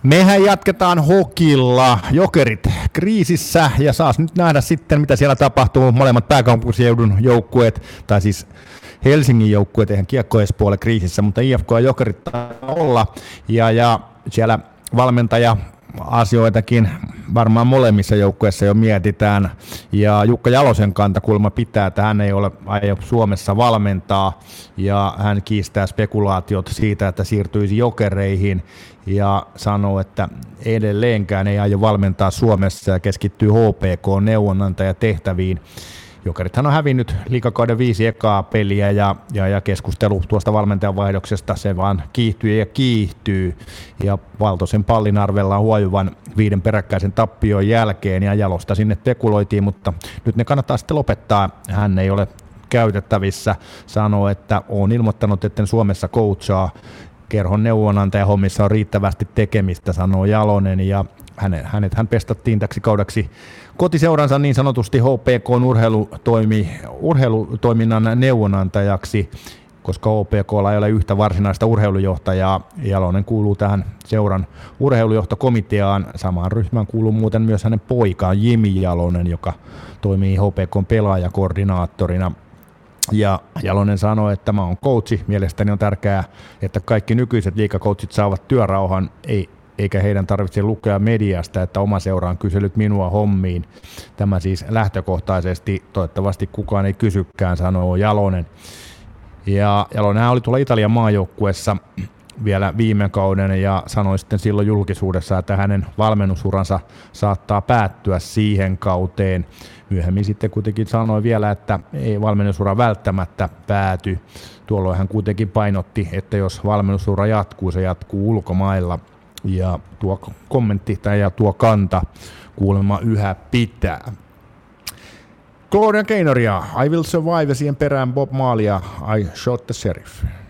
Mehän jatketaan hokilla. Jokerit kriisissä ja saas nyt nähdä sitten, mitä siellä tapahtuu. Molemmat pääkaupunkiseudun joukkueet, tai siis Helsingin joukkueet, eihän Kiekko Espoo ole kriisissä, mutta IFK ja Jokerit taitaa olla. Ja siellä valmentaja asioitakin varmaan molemmissa joukkueissa jo mietitään. Ja Jukka Jalosen kanta kulma pitää, että hän ei aio Suomessa valmentaa. Ja hän kiistää spekulaatiot siitä, että siirtyisi Jokereihin. Ja sanoo, että edelleenkään ei aio valmentaa Suomessa ja keskittyy HPK-neuvonantajatehtäviin. Jokerithan on hävinnyt liigakauden 5 ekaa peliä ja keskustelu tuosta valmentajan vaihdoksesta, se vaan kiihtyy ja kiihtyy. Ja Valtosen Pallinarvella huojuvan 5 peräkkäisen tappion jälkeen ja Jalosta sinne spekuloitiin, mutta nyt ne kannattaa sitten lopettaa. Hän ei ole käytettävissä, sanoo, että on ilmoittanut, että Suomessa coachaa. Kerhon neuvonantajahommissa on riittävästi tekemistä, sanoo Jalonen, ja hän pestattiin täksi kaudeksi kotiseuransa niin sanotusti HPK:n urheilutoiminnan neuvonantajaksi, koska HPK:lla ei ole yhtä varsinaista urheilujohtajaa. Jalonen kuuluu tähän seuran urheilujohtokomiteaan. Samaan ryhmään kuuluu muuten myös hänen poikaan Jimi Jalonen, joka toimii HPK:n pelaajakoordinaattorina. Ja Jalonen sanoi, että mä oon coachi. Mielestäni on tärkeää, että kaikki nykyiset liigacoachit saavat työrauhan, eikä heidän tarvitse lukea mediasta, että oma seura on kysellyt minua hommiin. Tämä siis lähtökohtaisesti, toivottavasti kukaan ei kysykään, sanoo Jalonen. Ja Jalonen oli tuolla Italian maajoukkuessa vielä viime kauden ja sanoi sitten silloin julkisuudessa, että hänen valmennusuransa saattaa päättyä siihen kauteen. Myöhemmin sitten kuitenkin sanoi vielä, että ei valmennusura välttämättä pääty. Tuolloin hän kuitenkin painotti, että jos valmennusura jatkuu, se jatkuu ulkomailla. Ja tuo kommentti ja tuo kanta kuulemma yhä pitää. Claudia Gaynor ja I Will Survive, siihen perään Bob Marley ja I Shot the Sheriff.